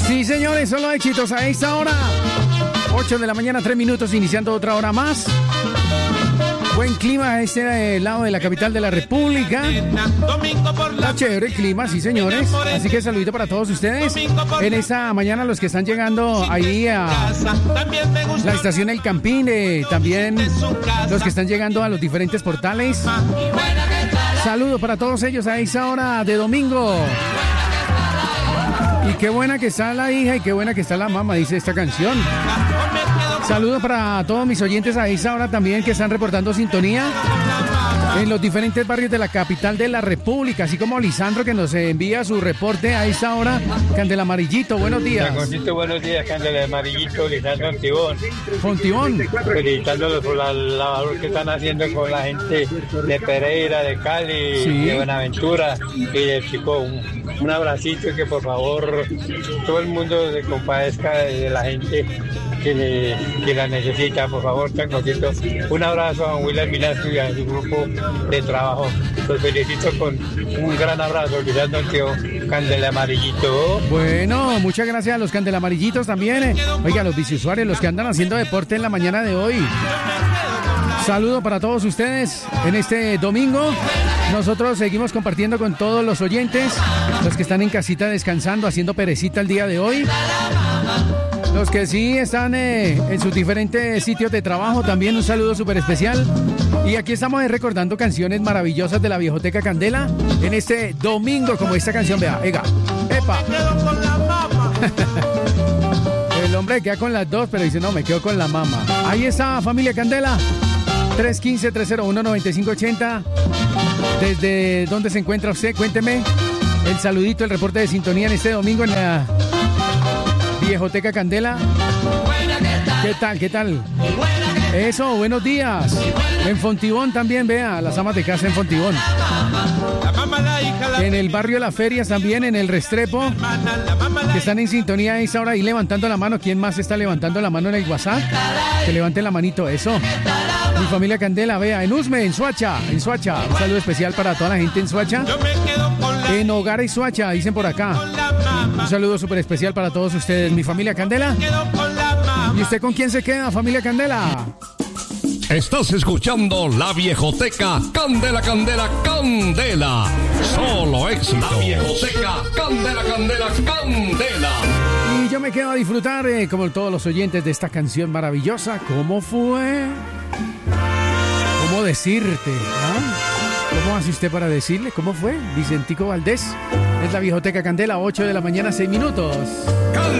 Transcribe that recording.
Sí, señores, solo éxitos a esta hora. 8 de la mañana, 3 minutos, iniciando otra hora más. Buen clima a este lado de la capital de la República. Está chévere el clima, sí, señores. Así que saludito para todos ustedes. En esta mañana los que están llegando ahí a la estación El Campín, también los que están llegando a los diferentes portales. Saludo para todos ellos a esta hora de domingo. Y qué buena que está la hija y qué buena que está la mamá, dice esta canción. Saludos para todos mis oyentes a esa hora también que están reportando sintonía en los diferentes barrios de la capital de la República, así como Lisandro que nos envía su reporte a esa hora. Candela Amarillito, buenos días. Buenos días, Candela Amarillito, Lisandro Fontibón. Fontibón. Felicitándolos por la labor que están haciendo con la gente de Pereira, de Cali, sí, de Buenaventura y de Chico. Un abracito y que por favor todo el mundo se compadezca de la gente que la necesita. Por favor, Tancoquito, un abrazo a William Milasco y a su grupo de trabajo. Los felicito con un gran abrazo, Lisandro Antio, Candela Amarillito. Bueno, muchas gracias a los Candela Amarillitos también. Oiga, los biciusuarios, los que andan haciendo deporte en la mañana de hoy. Saludo para todos ustedes en este domingo. Nosotros seguimos compartiendo con todos los oyentes, los que están en casita descansando, haciendo perecita el día de hoy. Los que sí están en sus diferentes sitios de trabajo, también un saludo súper especial. Y aquí estamos recordando canciones maravillosas de la Viejoteca Candela en este domingo, como esta canción, vea, ega, epa. El hombre queda con las dos, pero dice, no, me quedo con la mama. Ahí está, familia Candela. 315-301-9580. ¿Desde dónde se encuentra usted? Cuénteme el saludito, el reporte de sintonía en este domingo en la Viejoteca Candela. ¿Qué tal? ¿Qué tal? Eso, buenos días. En Fontibón también, vea, las amas de casa en Fontibón. En el barrio Las Ferias también, en el Restrepo, que están en sintonía a esa hora y levantando la mano. ¿Quién más está levantando la mano en el WhatsApp? Que levanten la manito, eso. Mi familia Candela, vea, en Usme, en Suacha. Un saludo especial para toda la gente en Suacha. En Hogar y Suacha, dicen por acá. Un saludo súper especial para todos ustedes, mi familia Candela. ¿Y usted con quién se queda, familia Candela? Estás escuchando La Viejoteca Candela, Candela, Candela. Solo éxito. La Viejoteca Candela, Candela, Candela. Y yo me quedo a disfrutar, como todos los oyentes, de esta canción maravillosa. ¿Cómo fue? ¿Cómo decirte? ¿Cómo hace usted para decirle? ¿Cómo fue? Vicentico Valdés. Es La Viejoteca Candela, 8 de la mañana, 6 minutos.